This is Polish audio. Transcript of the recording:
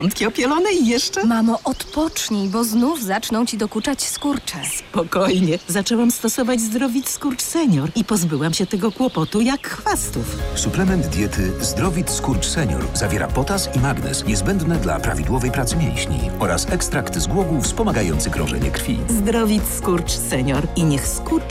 Piątki opielone i jeszcze? Mamo, odpocznij, bo znów zaczną ci dokuczać skurcze. Spokojnie. Zaczęłam stosować Zdrowit Skurcz Senior i pozbyłam się tego kłopotu jak chwastów. Suplement diety Zdrowit Skurcz Senior zawiera potas i magnez niezbędne dla prawidłowej pracy mięśni oraz ekstrakt z głogów wspomagający krążenie krwi. Zdrowit Skurcz Senior i niech skurcz